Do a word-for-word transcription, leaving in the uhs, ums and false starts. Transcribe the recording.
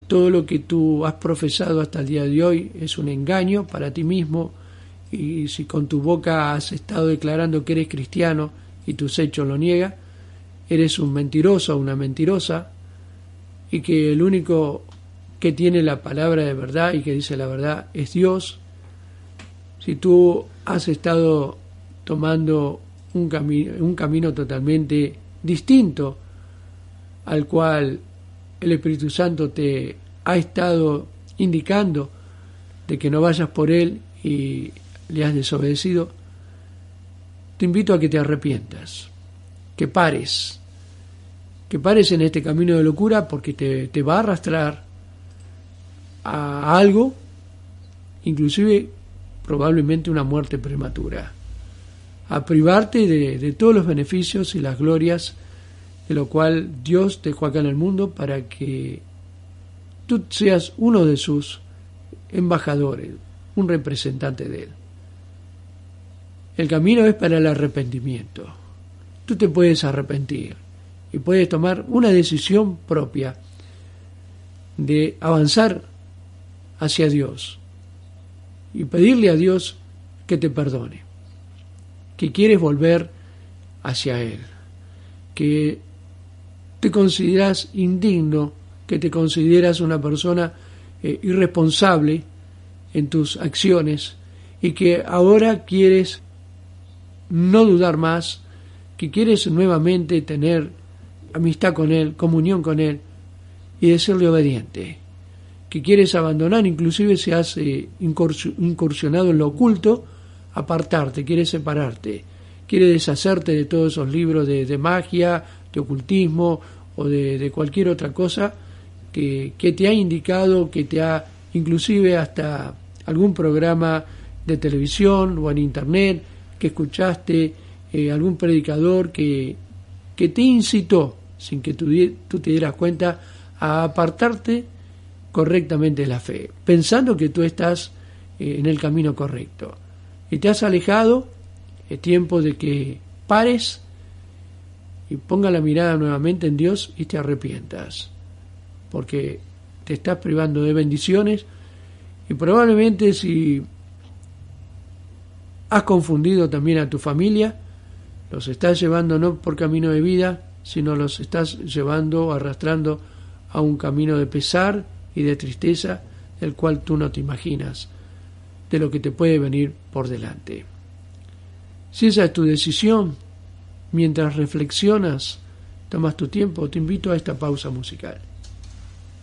todo lo que tú has profesado hasta el día de hoy es un engaño para ti mismo, y si con tu boca has estado declarando que eres cristiano y tus hechos lo niegan, eres un mentiroso o una mentirosa, y que el único que tiene la palabra de verdad y que dice la verdad es Dios. Si tú has estado tomando un, cami- un camino totalmente distinto al cual el Espíritu Santo te ha estado indicando de que no vayas por él y le has desobedecido, te invito a que te arrepientas, que pares, que pares en este camino de locura, porque te, te va a arrastrar a algo, inclusive probablemente una muerte prematura, a privarte de, de todos los beneficios y las glorias de lo cual Dios dejó acá en el mundo para que tú seas uno de sus embajadores, un representante de Él. El camino es para el arrepentimiento. Tú te puedes arrepentir y puedes tomar una decisión propia de avanzar hacia Dios y pedirle a Dios que te perdone, que quieres volver hacia Él, que te consideras indigno, que te consideras una persona eh, irresponsable en tus acciones, y que ahora quieres no dudar más, que quieres nuevamente tener amistad con Él, comunión con Él, y de serle obediente, que quieres abandonar, inclusive si has eh, incursionado en lo oculto, apartarte, quieres separarte, quieres deshacerte de todos esos libros de, de magia, de ocultismo o de, de cualquier otra cosa que, que te ha indicado, que te ha, inclusive hasta algún programa de televisión o en internet, que escuchaste eh, algún predicador que, que te incitó, sin que tú, tú te dieras cuenta, a apartarte correctamente de la fe, pensando que tú estás eh, en el camino correcto. Y te has alejado. Es tiempo de que pares y ponga la mirada nuevamente en Dios y te arrepientas, porque te estás privando de bendiciones, y probablemente si has confundido también a tu familia, los estás llevando no por camino de vida, sino los estás llevando, arrastrando a un camino de pesar y de tristeza, del cual tú no te imaginas de lo que te puede venir por delante. Si esa es tu decisión, mientras reflexionas, tomas tu tiempo, te invito a esta pausa musical.